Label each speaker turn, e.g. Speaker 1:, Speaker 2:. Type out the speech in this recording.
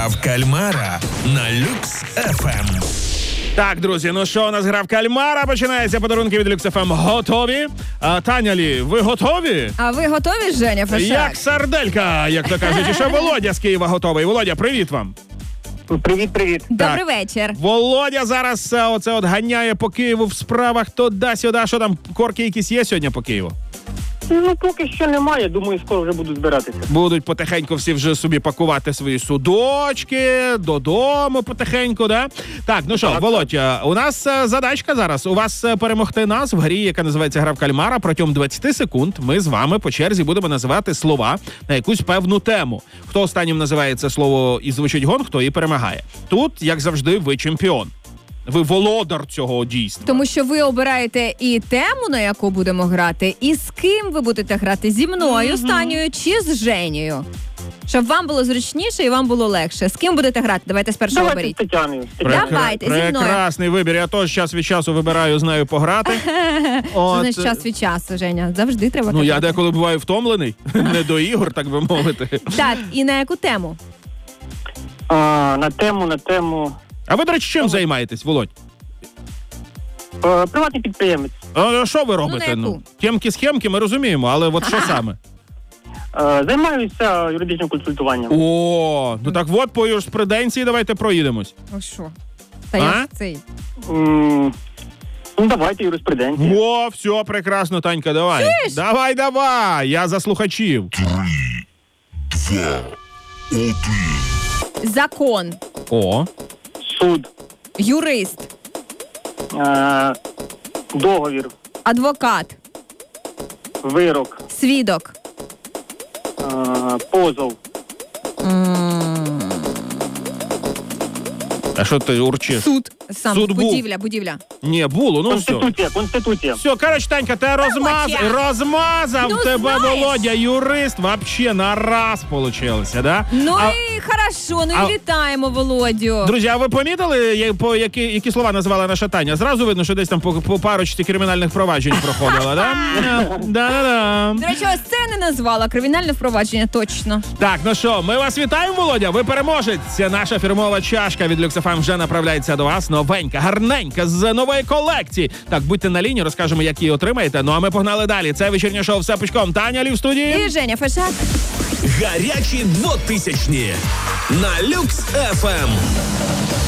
Speaker 1: Гра в кальмара на Люкс ФМ.
Speaker 2: Так, друзі, ну що, у нас гра в кальмара починається. Подарунки від Люкс ФМ готові. Танялі, ви готові?
Speaker 3: А ви готові, Женя Фешак?
Speaker 2: Як сарделька, як то кажуть. І ще Володя з Києва готовий. Володя, привіт вам.
Speaker 4: Привіт.
Speaker 3: Добрий вечір.
Speaker 2: Володя зараз оце от ганяє по Києву в справах туди-сюди. Що там, корки якісь є сьогодні по Києву?
Speaker 4: Ну, поки що немає, думаю, скоро вже буду збиратися.
Speaker 2: Будуть потихеньку всі вже собі пакувати свої судочки, додому потихеньку, да? Так, ну що, Володя, у нас задачка зараз. У вас перемогти нас в грі, яка називається «Гра в кальмара». Протягом 20 секунд ми з вами по черзі будемо називати слова на якусь певну тему. Хто останнім називає це слово і звучить гонг, той і перемагає. Тут, як завжди, ви чемпіон. Ви володар цього дійства.
Speaker 3: Тому що ви обираєте і тему, на яку будемо грати, і з ким ви будете грати. Зі мною, з Танею чи з Женєю. Щоб вам було зручніше і вам було легше. З ким будете грати? Давайте спершу
Speaker 4: Давайте з
Speaker 3: оберіть.
Speaker 4: Тетяною.
Speaker 3: Давайте, зі мною.
Speaker 2: Прекрасний вибір. Я теж час від часу вибираю з нею пограти.
Speaker 3: Що значить час від часу, Женя? Завжди треба
Speaker 2: Ну, я
Speaker 3: казати.
Speaker 2: деколи буваю втомлений. Не до ігор, так би мовити.
Speaker 3: Так, і на яку тему?
Speaker 4: На тему.
Speaker 2: А ви, до речі, чим займаєтесь, Володь?
Speaker 4: Приватний підприємець.
Speaker 2: А що ви робите?
Speaker 3: на яку?
Speaker 2: Тємки-схемки ми розуміємо, але от що саме?
Speaker 4: Займаюся юридичним консультуванням.
Speaker 2: О, ну так от по юриспруденції давайте проїдемось.
Speaker 3: О, що? Та я ж цей.
Speaker 4: Ну, давайте юриспруденцію.
Speaker 2: О, все, прекрасно, Танька, давай.
Speaker 3: Чуєш?
Speaker 2: Давай, я за слухачів.
Speaker 1: 3, 2, 1.
Speaker 3: Закон.
Speaker 2: О,
Speaker 4: Суд.
Speaker 3: Юрист.
Speaker 4: Договір.
Speaker 3: Адвокат.
Speaker 4: Вирок.
Speaker 3: Свідок.
Speaker 4: Позов.
Speaker 2: а що ти урчиш?
Speaker 3: Суд. Сам.
Speaker 2: Суд був.
Speaker 3: Будівля.
Speaker 2: Ні, було, ну все.
Speaker 4: Конституція.
Speaker 2: Все, коротше, Танька, ти розмазав
Speaker 3: Ну,
Speaker 2: тебе,
Speaker 3: знаєш.
Speaker 2: Володя, юрист, вообще на раз получилося, да?
Speaker 3: Ну
Speaker 2: А-
Speaker 3: і хорошо, ну
Speaker 2: а-
Speaker 3: і вітаємо Володю.
Speaker 2: Друзі, а ви помітили, які слова називала наша Таня? Зразу видно, що десь там по парочці кримінальних проваджень проходила, да? Да-да-да.
Speaker 3: До речі, ось це не назвала. Кримінальне впровадження, точно.
Speaker 2: Так, ну що, ми вас вітаємо, Володя, ви переможець. Це наша фірмова чашка від Люкс ФМ вже направляється до вас. Новенька, гарненька, з нової колекції. Так, будьте на лінії, розкажемо, як її отримаєте. Ну а ми погнали далі. Це вечірнє шоу «Все пучком». Таня Лі в студії.
Speaker 3: І Женя Фешак.
Speaker 1: Гарячі 2000-ні на Люкс ФМ.